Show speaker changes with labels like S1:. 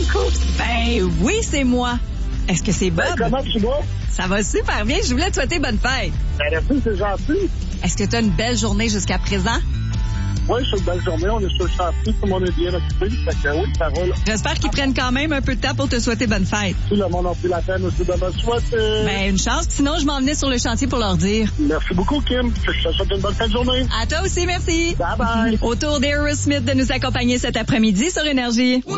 S1: m'écoute?
S2: Ben oui, c'est moi. Est-ce que c'est Bob?
S1: Comment tu vas?
S2: Ça va super bien. Je voulais te souhaiter bonne fête.
S1: Ben, merci, c'est gentil.
S2: Est-ce que tu as une belle journée jusqu'à présent?
S1: Oui, c'est une belle journée. On est sur le chantier. Tout le monde est bien occupé. Fait que oui, ça roule.
S2: J'espère qu'ils prennent quand même un peu de temps pour te souhaiter bonne fête.
S1: Tout le monde a pris la peine aussi de me souhaiter.
S2: Ben, une chance. Sinon, je m'en venais sur le chantier pour leur dire.
S1: Merci beaucoup, Kim. Je te souhaite une bonne fin de journée.
S2: À toi aussi, merci.
S1: Bye bye.
S2: Au tour d'Aerosmith de nous accompagner cet après-midi sur Énergie.